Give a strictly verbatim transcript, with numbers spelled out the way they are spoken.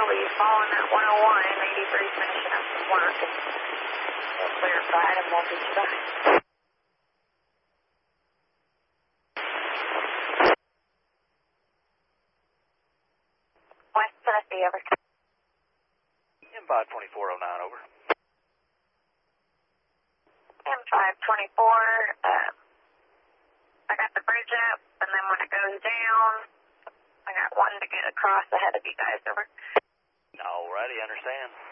be following that one oh one, eighty-three finishing up some work, and we'll clarify it and we'll get you back. West Tennessee, over. M five twenty-four oh nine, over. M five twenty-four, uh, I got the bridge up, and then when it goes down, I got one to get across ahead of you guys, over. Alrighty, understand.